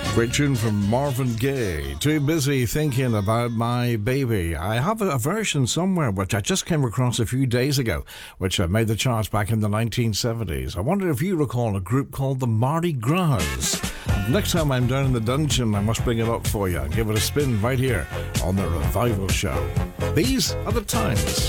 Great tune from Marvin Gaye. Too busy thinking about my baby. I have a version somewhere which I just came across a few days ago, which made the charts back in the 1970s. I wonder if you recall a group called the Mardi Gras. Next time I'm down in the dungeon, I must bring it up for you and give it a spin right here on the Revival Show. These are the times.